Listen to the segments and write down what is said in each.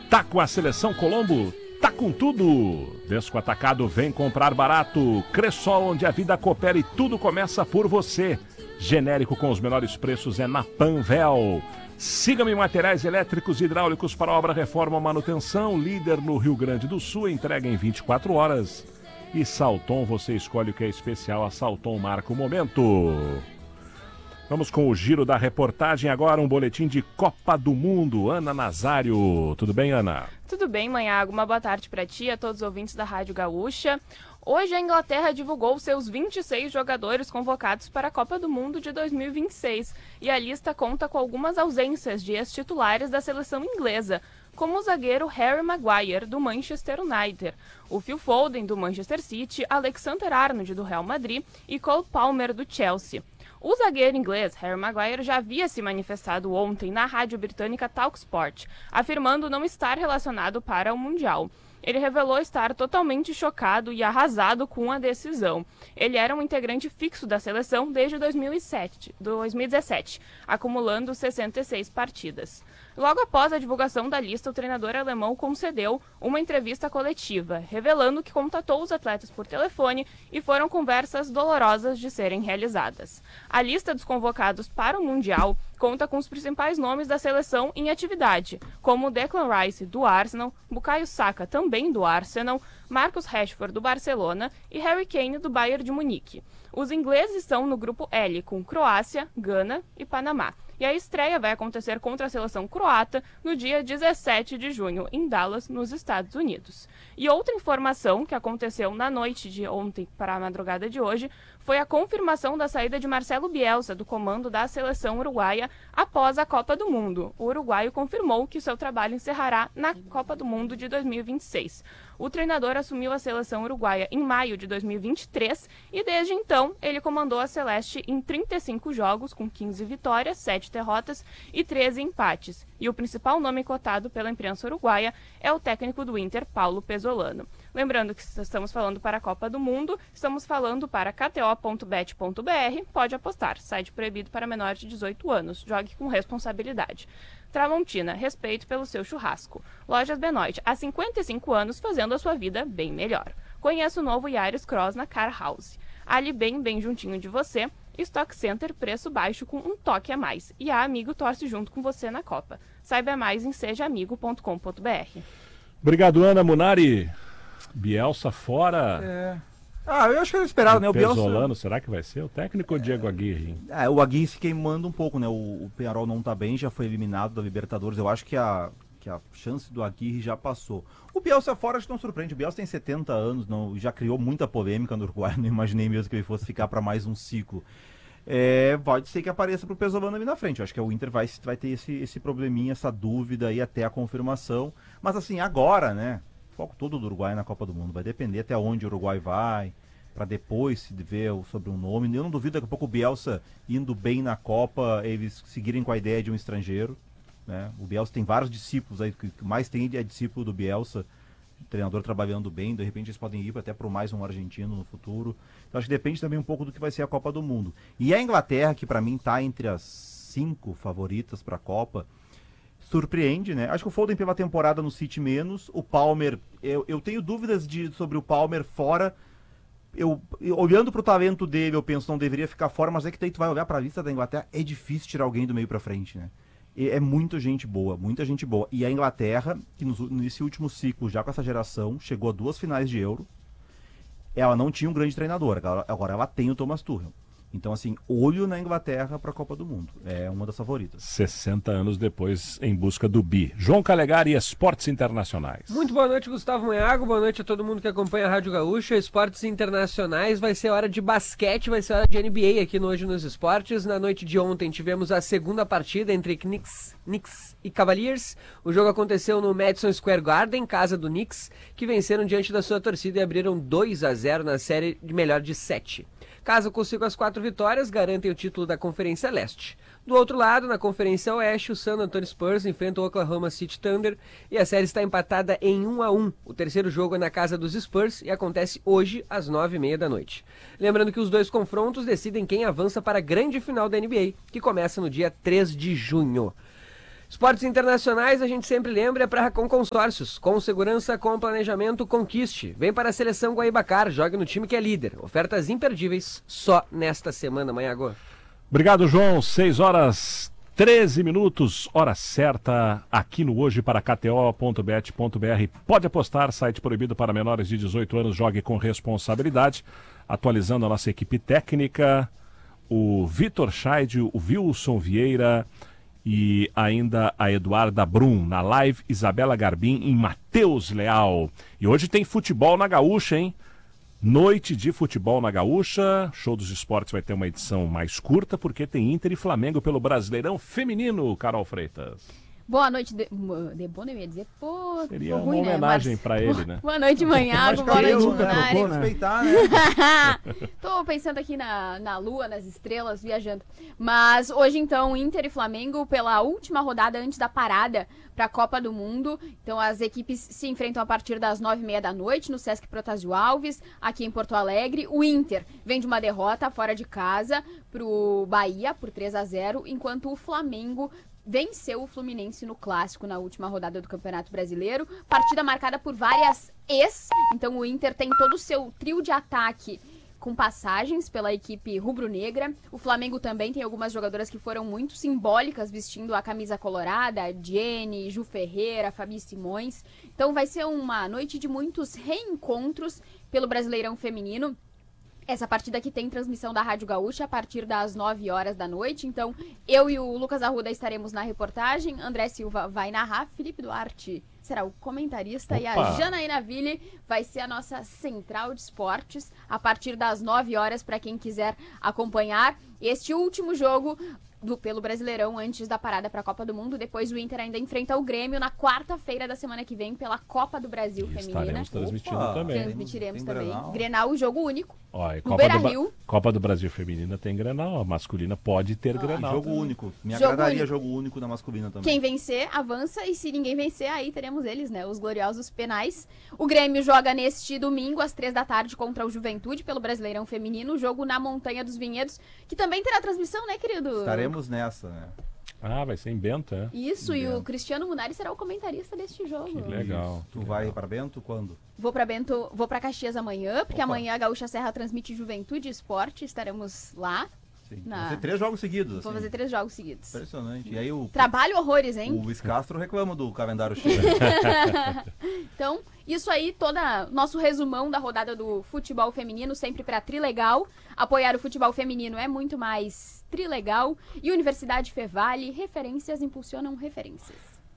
Tá com a Seleção Colombo? Tá com tudo! Desco Atacado vem comprar barato. Cressol, onde a vida coopera e tudo começa por você. Genérico com os menores preços é na Panvel. Siga-me em materiais elétricos e hidráulicos para obra, reforma ou manutenção. Líder no Rio Grande do Sul, entrega em 24 horas. E Salton, você escolhe o que é especial. A Salton marca o momento. Vamos com o giro da reportagem agora, um boletim de Copa do Mundo. Ana Nazário. Tudo bem, Ana? Tudo bem, Manhago. Uma boa tarde para ti e a todos os ouvintes da Rádio Gaúcha. Hoje a Inglaterra divulgou seus 26 jogadores convocados para a Copa do Mundo de 2026. E a lista conta com algumas ausências de ex-titulares da seleção inglesa, como o zagueiro Harry Maguire, do Manchester United, o Phil Foden, do Manchester City, Alexander-Arnold, do Real Madrid e Cole Palmer, do Chelsea. O zagueiro inglês Harry Maguire já havia se manifestado ontem na rádio britânica Talksport, afirmando não estar relacionado para o Mundial. Ele revelou estar totalmente chocado e arrasado com a decisão. Ele era um integrante fixo da seleção desde 2017, acumulando 66 partidas. Logo após a divulgação da lista, o treinador alemão concedeu uma entrevista coletiva, revelando que contatou os atletas por telefone e foram conversas dolorosas de serem realizadas. A lista dos convocados para o Mundial conta com os principais nomes da seleção em atividade, como Declan Rice, do Arsenal, Bukayo Saka, também do Arsenal, Marcus Rashford, do Barcelona e Harry Kane, do Bayern de Munique. Os ingleses estão no grupo L, com Croácia, Gana e Panamá. E a estreia vai acontecer contra a seleção croata no dia 17 de junho, em Dallas, nos Estados Unidos. E outra informação que aconteceu na noite de ontem para a madrugada de hoje foi a confirmação da saída de Marcelo Bielsa do comando da seleção uruguaia após a Copa do Mundo. O uruguaio confirmou que seu trabalho encerrará na Copa do Mundo de 2026. O treinador assumiu a seleção uruguaia em maio de 2023 e desde então ele comandou a Celeste em 35 jogos com 15 vitórias, 7 derrotas e 13 empates. E o principal nome cotado pela imprensa uruguaia é o técnico do Inter, Paulo Pesolano. Lembrando que estamos falando para a Copa do Mundo, estamos falando para kto.bet.br, pode apostar, site proibido para menores de 18 anos, jogue com responsabilidade. Tramontina, respeito pelo seu churrasco. Lojas Benoit, há 55 anos fazendo a sua vida bem melhor. Conheça o novo Yaris Cross na Car House. Ali bem juntinho de você. Stock Center, preço baixo com um toque a mais. E a Amigo torce junto com você na Copa. Saiba mais em sejaamigo.com.br. Obrigado, Ana Munari. Bielsa fora. Eu acho que era esperado, né? O Pesolano, será que vai ser o técnico ou o Diego Aguirre? O Aguirre se queimando um pouco, né? O Peñarol não tá bem, já foi eliminado da Libertadores. Eu acho que a chance do Aguirre já passou. O Bielsa fora acho que não surpreende. O Bielsa tem 70 anos, já criou muita polêmica no Uruguai. Não imaginei mesmo que ele fosse ficar para mais um ciclo. Pode ser que apareça pro Pesolano ali na frente. Eu acho que o Inter vai ter esse probleminha, essa dúvida aí até a confirmação. Mas assim, agora, né? O foco todo do Uruguai na Copa do Mundo. Vai depender até onde o Uruguai vai, para depois se ver sobre um nome. Eu não duvido daqui a pouco o Bielsa indo bem na Copa, eles seguirem com a ideia de um estrangeiro. Né? O Bielsa tem vários discípulos aí, o que mais tem é discípulo do Bielsa, treinador trabalhando bem, de repente eles podem ir até para mais um argentino no futuro. Então acho que depende também um pouco do que vai ser a Copa do Mundo. E a Inglaterra, que para mim está entre as 5 favoritas para a Copa, surpreende, né? Acho que o Foden pela temporada no City menos, o Palmer, eu tenho dúvidas sobre o Palmer fora. Olhando pro talento dele, eu penso não deveria ficar fora, mas é que daí tu vai olhar para a lista da Inglaterra, é difícil tirar alguém do meio para frente, né? É muita gente boa, muita gente boa. E a Inglaterra, que nesse último ciclo, já com essa geração, chegou a 2 finais de Euro, ela não tinha um grande treinador, agora ela tem o Thomas Tuchel. Então, assim, olho na Inglaterra para a Copa do Mundo. É uma das favoritas. 60 anos depois, em busca do bi. João Calegari, Esportes Internacionais. Muito boa noite, Gustavo Manhago. Boa noite a todo mundo que acompanha a Rádio Gaúcha. Esportes Internacionais, vai ser hora de basquete, vai ser hora de NBA aqui no Hoje nos Esportes. Na noite de ontem tivemos a segunda partida entre Knicks e Cavaliers. O jogo aconteceu no Madison Square Garden, casa do Knicks, que venceram diante da sua torcida e abriram 2-0 na série de melhor de 7. Caso consigam as 4 vitórias, garantem o título da Conferência Leste. Do outro lado, na Conferência Oeste, o San Antonio Spurs enfrenta o Oklahoma City Thunder e a série está empatada em 1-1. O terceiro jogo é na casa dos Spurs e acontece hoje às 9h30 da noite. Lembrando que os dois confrontos decidem quem avança para a grande final da NBA, que começa no dia 3 de junho. Esportes internacionais, a gente sempre lembra, é para Racon Consórcios. Com segurança, com planejamento, conquiste. Vem para a Seleção Guaibacar, jogue no time que é líder. Ofertas imperdíveis só nesta semana, Manhago. Obrigado, João. 6h13, hora certa, aqui no Hoje para KTO.bet.br. Pode apostar, site proibido para menores de 18 anos, jogue com responsabilidade. Atualizando a nossa equipe técnica, o Vitor Scheid, o Wilson Vieira e ainda a Eduarda Brum. Na live, Isabela Garbim em Matheus Leal. E hoje tem futebol na Gaúcha, hein? Noite de futebol na Gaúcha. Show dos Esportes vai ter uma edição mais curta, porque tem Inter e Flamengo pelo Brasileirão Feminino, Carol Freitas. Boa noite, Debona, eu ia dizer, pô, Seria ficou uma ruim, né? homenagem pra ele, né? Boa noite, Manhago, boa noite, Munari. Vou respeitar, né? Tô pensando aqui na lua, nas estrelas, viajando. Mas hoje, então, Inter e Flamengo pela última rodada antes da parada para a Copa do Mundo. Então, as equipes se enfrentam a partir das 9h30 da noite no Sesc Protásio Alves, aqui em Porto Alegre. O Inter vem de uma derrota fora de casa pro Bahia por 3-0, enquanto o Flamengo venceu o Fluminense no Clássico na última rodada do Campeonato Brasileiro. Partida marcada por várias então o Inter tem todo o seu trio de ataque com passagens pela equipe rubro-negra. O Flamengo também tem algumas jogadoras que foram muito simbólicas vestindo a camisa colorada, Jenny, Ju Ferreira, Fabi Simões. Então vai ser uma noite de muitos reencontros pelo Brasileirão Feminino. Essa partida que tem transmissão da Rádio Gaúcha a partir das 9h da noite. Então, eu e o Lucas Arruda estaremos na reportagem. André Silva vai narrar. Felipe Duarte será o comentarista. Opa. E a Janaína Ville vai ser a nossa central de esportes a partir das 9h para quem quiser acompanhar este último jogo pelo Brasileirão antes da parada para a Copa do Mundo. Depois o Inter ainda enfrenta o Grêmio na quarta-feira da semana que vem pela Copa do Brasil Feminina. Estaremos transmitindo também. Transmitiremos Tem também. Grenal. Grenal, o jogo único. Ó, e No Copa, Beira-Rio. Copa do Brasil Feminina tem Grenal, a masculina pode ter Grenal. Jogo único. Me Jogo agradaria único. jogo único na masculina também. Quem vencer, avança. E se ninguém vencer, aí teremos eles, né? Os gloriosos penais. O Grêmio joga neste domingo, às 3h contra o Juventude, pelo Brasileirão Feminino. Jogo na Montanha dos Vinhedos, que também terá transmissão, né, querido? Estaremos nessa, né? Ah, vai ser em Bento, é? Isso, Em e o Bento. Cristiano Munari será o comentarista deste jogo. Que legal. Tu vai para Bento quando? Vou pra Bento, vou pra Caxias amanhã, porque Opa. amanhã a Gaúcha Serra transmite Juventude e Esporte. Estaremos lá. Sim. Na- Vão ser 3 jogos seguidos. Vou assim. fazer 3 jogos seguidos. Impressionante. E aí o Trabalho horrores, hein? Luiz Castro reclama do calendário cheio. Então, isso aí, nosso resumão da rodada do futebol feminino, sempre para Trilegal. Apoiar o futebol feminino é muito mais Trilegal. E Universidade Fevale, referências impulsionam referências.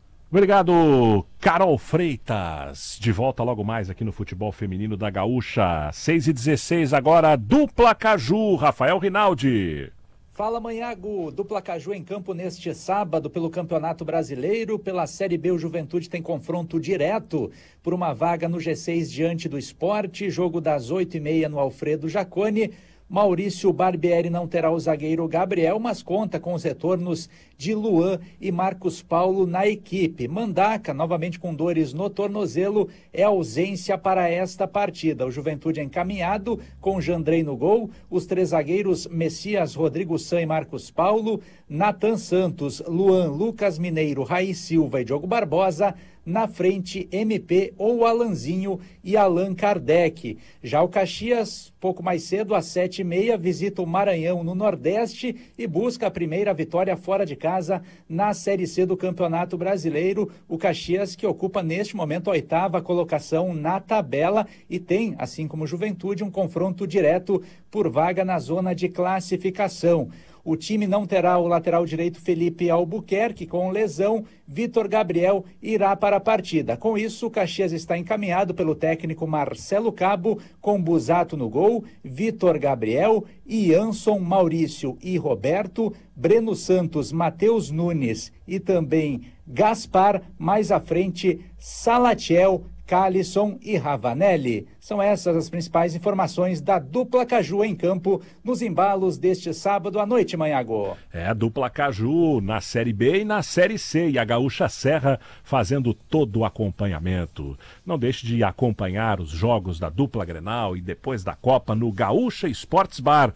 Obrigado, Carol Freitas. De volta logo mais aqui no Futebol Feminino da Gaúcha. 6h16 agora, Dupla Caju, Rafael Rinaldi. Fala, Manhago. Dupla Caju em campo neste sábado pelo Campeonato Brasileiro. Pela Série B, o Juventude tem confronto direto por uma vaga no G6 diante do Sport. Jogo das 8h30 no Alfredo Jaconi. Maurício Barbieri não terá o zagueiro Gabriel, mas conta com os retornos de Luan e Marcos Paulo na equipe. Mandaca, novamente com dores no tornozelo, é ausência para esta partida. O Juventude é encaminhado com Jandrei no gol, os 3 zagueiros Messias, Rodrigo San e Marcos Paulo, Nathan Santos, Luan, Lucas Mineiro, Raí Silva e Diogo Barbosa. Na frente, MP ou Alanzinho e Allan Kardec. Já o Caxias, pouco mais cedo, às 7h30, visita o Maranhão no Nordeste e busca a primeira vitória fora de casa na Série C do Campeonato Brasileiro. O Caxias que ocupa neste momento a 8ª colocação na tabela e tem, assim como o Juventude, um confronto direto por vaga na zona de classificação. O time não terá o lateral direito Felipe Albuquerque com lesão. Vitor Gabriel irá para a partida. Com isso, o Caxias está encaminhado pelo técnico Marcelo Cabo, com Busato no gol, Vitor Gabriel, Ianson, Maurício e Roberto, Breno Santos, Matheus Nunes e também Gaspar. Mais à frente, Salatiel, Calisson e Ravanelli. São essas as principais informações da Dupla Caju em campo nos embalos deste sábado à noite, Manhago. É a Dupla Caju na Série B e na Série C, e a Gaúcha Serra fazendo todo o acompanhamento. Não deixe de acompanhar os jogos da Dupla Grenal e depois da Copa no Gaúcha Sports Bar.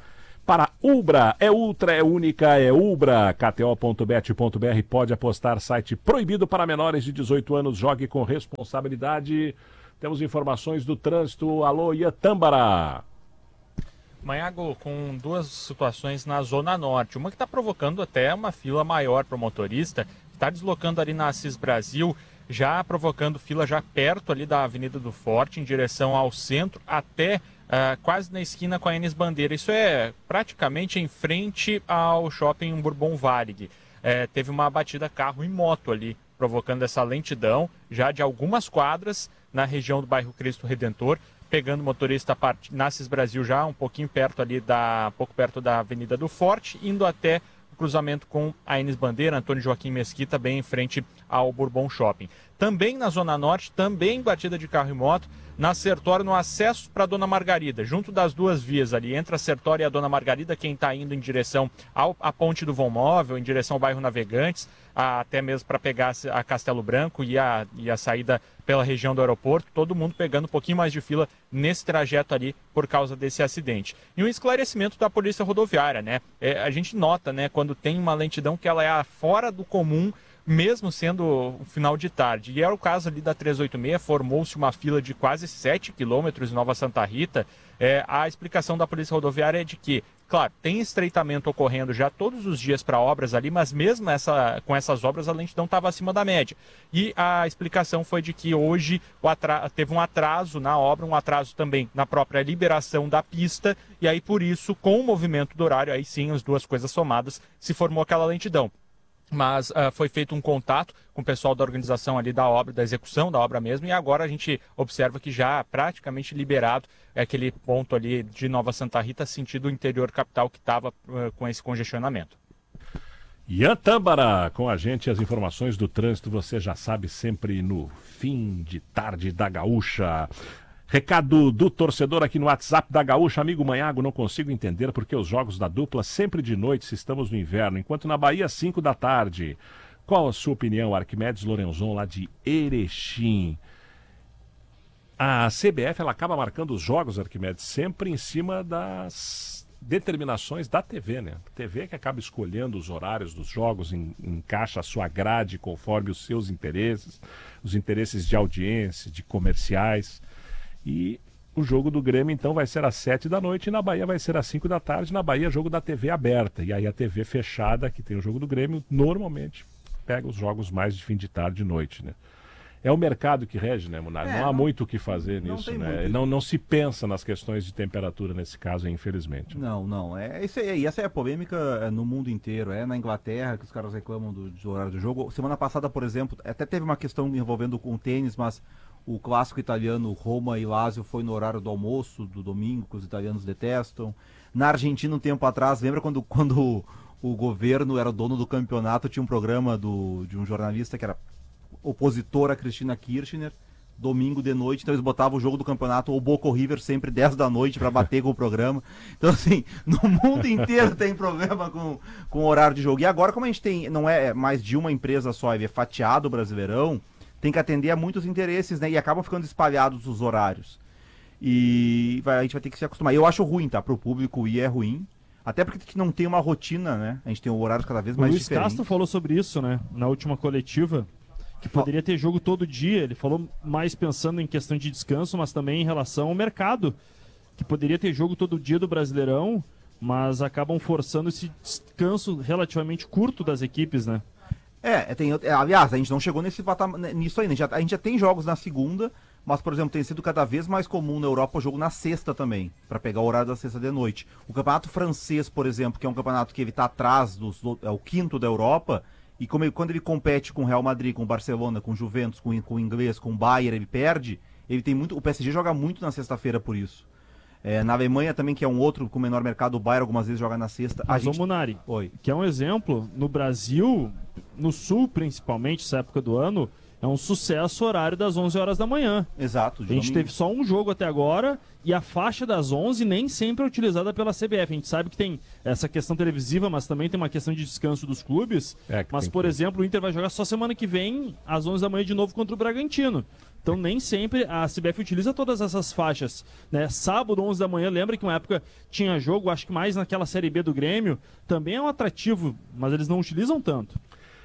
para Ubra. É ultra, é única, é Ubra. KTO.bet.br, pode apostar, site proibido para menores de 18 anos, jogue com responsabilidade. Temos informações do trânsito. Alô, Ian Tâmbara. Maiago, com duas situações na Zona Norte. Uma que está provocando até uma fila maior para o motorista, está deslocando ali na Assis Brasil, já provocando fila já perto ali da Avenida do Forte, em direção ao centro, até quase na esquina com a Enes Bandeira. Isso é praticamente em frente ao shopping Bourbon Varig. Teve uma batida carro e moto ali, provocando essa lentidão já de algumas quadras na região do bairro Cristo Redentor, pegando o motorista na Assis Brasil já um pouquinho perto ali pouco perto da Avenida do Forte, indo até o cruzamento com a Enes Bandeira, Antônio Joaquim Mesquita, bem em frente ao Bourbon Shopping. Também na Zona Norte, também batida de carro e moto, na Sertório, no acesso para a Dona Margarida, junto das duas vias ali, entre a Sertório e a Dona Margarida, quem está indo em direção à Ponte do Vão Móvel, em direção ao bairro Navegantes, até mesmo para pegar a Castelo Branco e a saída pela região do aeroporto, todo mundo pegando um pouquinho mais de fila nesse trajeto ali por causa desse acidente. E um esclarecimento da Polícia Rodoviária, né? A gente nota, né, quando tem uma lentidão que ela é fora do comum, mesmo sendo o final de tarde. E era o caso ali da 386, formou-se uma fila de quase 7 quilômetros em Nova Santa Rita. A explicação da Polícia Rodoviária é de que, claro, tem estreitamento ocorrendo já todos os dias para obras ali, mas mesmo com essas obras a lentidão estava acima da média. E a explicação foi de que hoje teve um atraso na obra, um atraso também na própria liberação da pista, e aí por isso, com o movimento do horário, aí sim, as duas coisas somadas, se formou aquela lentidão. Mas foi feito um contato com o pessoal da organização ali da obra, da execução da obra mesmo, e agora a gente observa que já praticamente liberado aquele ponto ali de Nova Santa Rita, sentido interior capital, que estava com esse congestionamento. Ian Tâmbara com a gente, as informações do trânsito, você já sabe, sempre no fim de tarde da Gaúcha. Recado do torcedor aqui no WhatsApp da Gaúcha. Amigo Maiago, não consigo entender porque os jogos da dupla sempre de noite se estamos no inverno, enquanto na Bahia 5 da tarde. Qual a sua opinião, Arquimedes Lorenzon, lá de Erechim? A CBF ela acaba marcando os jogos, Arquimedes, sempre em cima das determinações da TV, né? A TV que acaba escolhendo os horários dos jogos, encaixa a sua grade conforme os seus interesses, os interesses de audiência, de comerciais. E o jogo do Grêmio, então, vai ser às 7 da noite e na Bahia vai ser às 5 da tarde. Na Bahia, jogo da TV aberta. E aí a TV fechada, que tem o jogo do Grêmio, normalmente pega os jogos mais de fim de tarde e noite, né? É o mercado que rege, né, Munari? Não há muito o que fazer nisso, né? Não se pensa nas questões de temperatura nesse caso, infelizmente. Não. Isso aí, e essa é a polêmica no mundo inteiro. É na Inglaterra que os caras reclamam do horário do jogo. Semana passada, por exemplo, até teve uma questão envolvendo com o tênis, mas o clássico italiano Roma e Lazio foi no horário do almoço, do domingo, que os italianos detestam. Na Argentina, um tempo atrás, lembra quando o governo era dono do campeonato, tinha um programa de um jornalista que era opositor a Cristina Kirchner, domingo de noite, então eles botavam o jogo do campeonato, ou Boca ou River, sempre 10 da noite para bater com o programa. Então, assim, no mundo inteiro tem problema com o horário de jogo. E agora, como a gente tem, não é mais de uma empresa só, é fatiado o Brasileirão, tem que atender a muitos interesses, né? E acabam ficando espalhados os horários. E a gente vai ter que se acostumar. Eu acho ruim, tá? Pro público ir é ruim. Até porque a gente não tem uma rotina, né? A gente tem horários cada vez mais diferentes. O Luiz Castro falou sobre isso, né? Na última coletiva, que poderia ter jogo todo dia. Ele falou mais pensando em questão de descanso, mas também em relação ao mercado. Que poderia ter jogo todo dia do Brasileirão, mas acabam forçando esse descanso relativamente curto das equipes, né? Aliás, a gente não chegou nisso ainda. A gente já tem jogos na segunda, mas, por exemplo, tem sido cada vez mais comum na Europa o jogo na sexta também, para pegar o horário da sexta de noite. O campeonato francês, por exemplo, que é um campeonato que ele está atrás, é o quinto da Europa, e quando ele compete com o Real Madrid, com o Barcelona, com o Juventus, com o Inglês, com o Bayern, ele perde, o PSG joga muito na sexta-feira por isso. Na Alemanha também, que é um outro com menor mercado, o Bayern algumas vezes joga na sexta. Munari, que é um exemplo, no Brasil, no Sul principalmente, essa época do ano, é um sucesso o horário das 11 horas da manhã. Exato. A gente teve só um jogo até agora e a faixa das 11 nem sempre é utilizada pela CBF. A gente sabe que tem essa questão televisiva, mas também tem uma questão de descanso dos clubes. Mas, por exemplo, o Inter vai jogar só semana que vem, às 11 da manhã de novo contra o Bragantino. Então nem sempre a CBF utiliza todas essas faixas, né? Sábado, 11 da manhã, lembra que uma época tinha jogo, acho que mais naquela Série B do Grêmio, também é um atrativo, mas eles não utilizam tanto.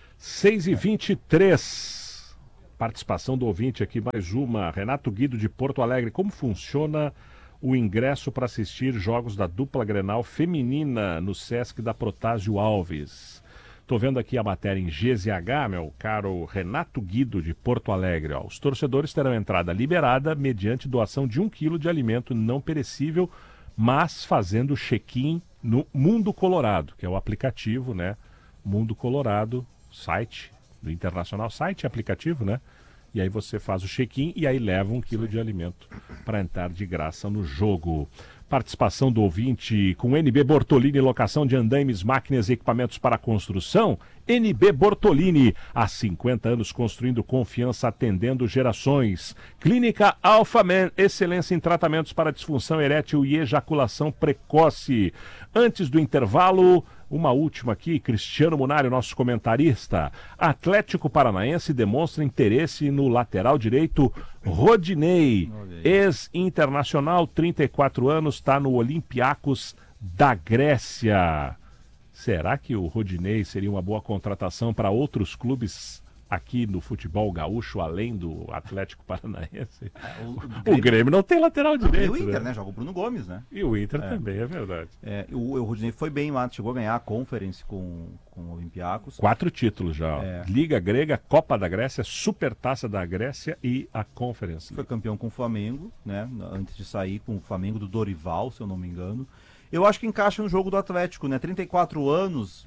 6h23, participação do ouvinte aqui, mais uma. Renato Guido de Porto Alegre, como funciona o ingresso para assistir jogos da dupla Grenal feminina no Sesc da Protásio Alves? Estou vendo aqui a matéria em GZH, meu caro Renato Guido de Porto Alegre. Ó. Os torcedores terão entrada liberada mediante doação de 1 quilo de alimento não perecível, mas fazendo check-in no Mundo Colorado, que é o aplicativo, né? Mundo Colorado, site do Internacional, site e aplicativo, né? E aí você faz o check-in e aí leva 1 quilo de alimento para entrar de graça no jogo. Participação do ouvinte com NB Bortolini, locação de andaimes, máquinas e equipamentos para construção. NB Bortolini, há 50 anos construindo confiança, atendendo gerações. Clínica Alphaman, excelência em tratamentos para disfunção erétil e ejaculação precoce. Antes do intervalo, uma última aqui, Cristiano Munari, nosso comentarista. Atlético Paranaense demonstra interesse no lateral direito Rodinei, ex-internacional, 34 anos, está no Olympiacos da Grécia. Será que o Rodinei seria uma boa contratação para outros clubes aqui no futebol gaúcho, além do Atlético Paranaense? O Grêmio não tem lateral direito. E o Inter, né? Joga o Bruno Gomes, né? E o Inter também, é verdade. O Rodinei foi bem lá, chegou a ganhar a Conference com o Olympiacos. 4 títulos já. Liga Grega, Copa da Grécia, Supertaça da Grécia e a Conference. Foi campeão com o Flamengo, né? Antes de sair com o Flamengo do Dorival, se eu não me engano. Eu acho que encaixa no jogo do Atlético, né? 34 anos,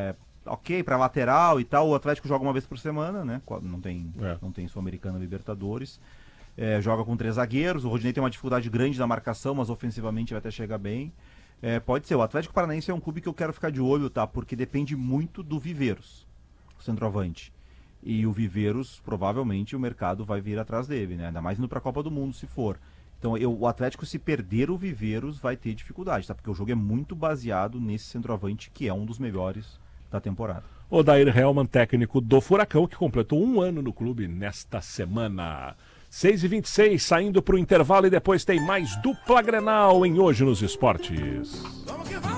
ok, para lateral e tal. O Atlético joga uma vez por semana, né? Não tem Sul-Americana, Libertadores. Joga com 3 zagueiros. O Rodinei tem uma dificuldade grande na marcação, mas ofensivamente vai até chegar bem. Pode ser. O Atlético Paranaense é um clube que eu quero ficar de olho, tá? Porque depende muito do Viveiros, o centroavante. E o Viveiros, provavelmente, o mercado vai vir atrás dele, né? Ainda mais indo para a Copa do Mundo, se for. Então, o Atlético, se perder o Viveiros, vai ter dificuldade, tá? Porque o jogo é muito baseado nesse centroavante, que é um dos melhores da temporada. Odair Hellmann, técnico do Furacão, que completou 1 ano no clube nesta semana. 6h26, saindo para o intervalo e depois tem mais dupla Grenal em Hoje nos Esportes. Vamos que vamos!